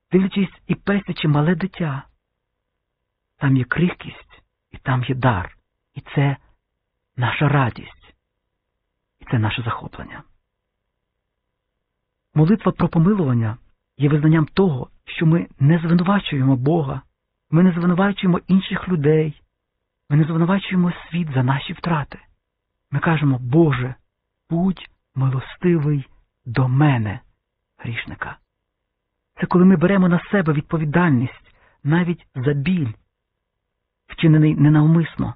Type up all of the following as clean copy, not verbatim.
дивлячись і пестячи мале дитя. Там є крихкість, і там є дар. І це наша радість. І це наше захоплення. Молитва про помилування є визнанням того, що ми не звинувачуємо Бога, ми не звинувачуємо інших людей, ми не звинувачуємо світ за наші втрати. Ми кажемо: Боже, будь милостивий до мене, грішника. Це коли ми беремо на себе відповідальність навіть за біль, вчинений ненавмисно.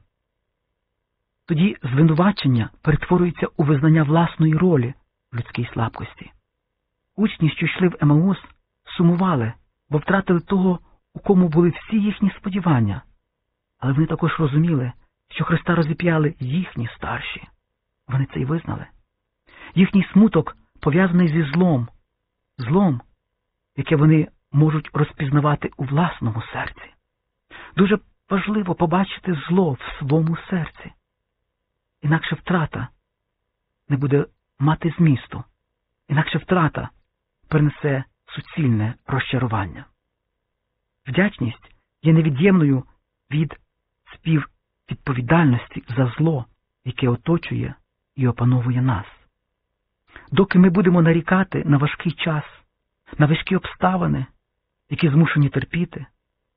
Тоді звинувачення перетворюється у визнання власної ролі в людській слабкості. Учні, що йшли в Емаус, сумували, бо втратили того, у кому були всі їхні сподівання. Але вони також розуміли, що Христа розіп'яли їхні старші. Вони це й визнали. Їхній смуток пов'язаний зі злом, яке вони можуть розпізнавати у власному серці. Дуже важливо побачити зло в своєму серці. Інакше втрата не буде мати змісту. Інакше втрата принесе суцільне розчарування. Вдячність є невід'ємною від співвідповідальності за зло, яке оточує і опановує нас. Доки ми будемо нарікати на важкий час, на важкі обставини, які змушені терпіти,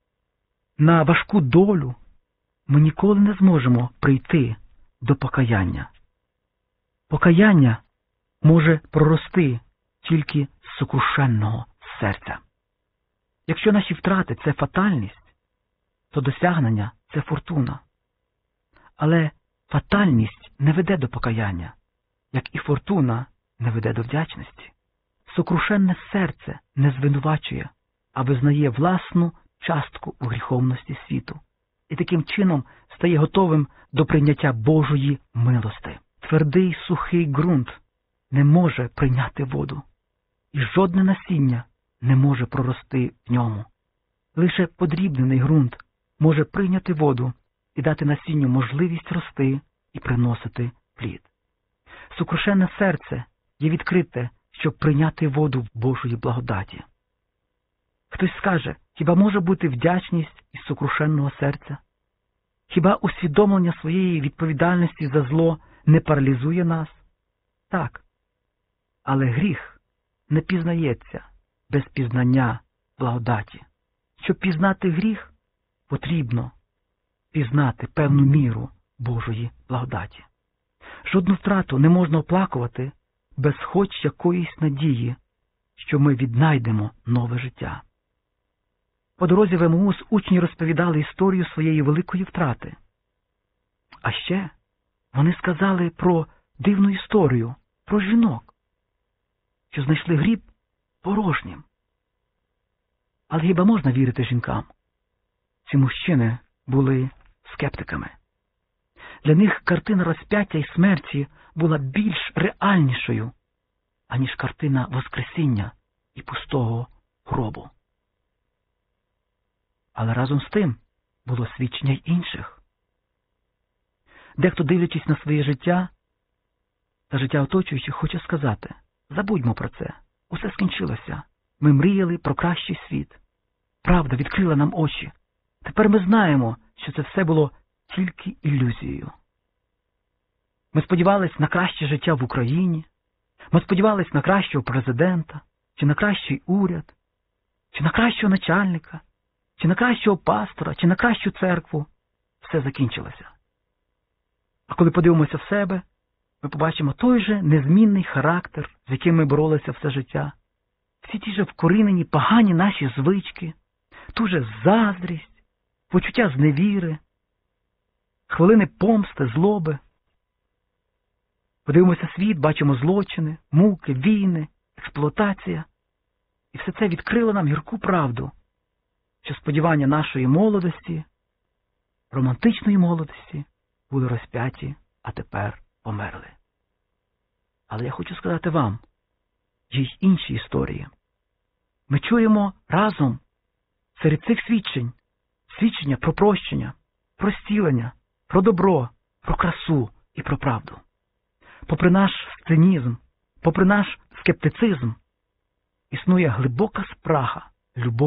на важку долю, ми ніколи не зможемо прийти до покаяння. Покаяння може прорости тільки з сокрушенного серця. Якщо наші втрати – це фатальність, то досягнення – це фортуна. Але фатальність не веде до покаяння, як і фортуна не веде до вдячності. Сокрушенне серце не звинувачує, а визнає власну частку у гріховності світу. І таким чином стає готовим до прийняття Божої милости. Твердий, сухий ґрунт не може прийняти воду, і жодне насіння не може прорости в ньому. Лише подрібнений ґрунт може прийняти воду і дати насінню можливість рости і приносити плід. Сокрушенне серце є відкрите, щоб прийняти воду Божої благодаті. Хтось скаже: хіба може бути вдячність із сокрушенного серця? Хіба усвідомлення своєї відповідальності за зло не паралізує нас? Так. Але гріх не пізнається без пізнання благодаті. Щоб пізнати гріх, потрібно пізнати певну міру Божої благодаті. Жодну втрату не можна оплакувати без хоч якоїсь надії, що ми віднайдемо нове життя. По дорозі в Емаус учні розповідали історію своєї великої втрати. А ще вони сказали про дивну історію, про жінок, що знайшли гріб порожнім. Але хіба можна вірити жінкам? Ці мужчини були скептиками. Для них картина розп'яття і смерті була більш реальнішою, аніж картина воскресіння і пустого гробу. Але разом з тим було свідчення й інших. Дехто, дивлячись на своє життя та життя оточуючих, хоче сказати: забудьмо про це, усе скінчилося, ми мріяли про кращий світ. Правда відкрила нам очі. Тепер ми знаємо, що це все було тільки ілюзією. Ми сподівалися на краще життя в Україні, ми сподівалися на кращого президента, чи на кращий уряд, чи на кращого начальника, чи на кращого пастора, чи на кращу церкву. Все закінчилося. А коли подивимося в себе, ми побачимо той же незмінний характер, з яким ми боролися все життя, всі ті же вкорінені погані наші звички, ту же заздрість, почуття зневіри, хвилини помсти, злоби. Подивимося світ, бачимо злочини, муки, війни, експлуатація. І все це відкрило нам гірку правду, що сподівання нашої молодості, романтичної молодості, були розп'яті, а тепер померли. Але я хочу сказати вам, є й інші історії. Ми чуємо разом серед цих свідчень, свідчення про прощення, про зцілення, про добро, про красу і про правду. Попри наш цинізм, попри наш скептицизм, існує глибока спрага любові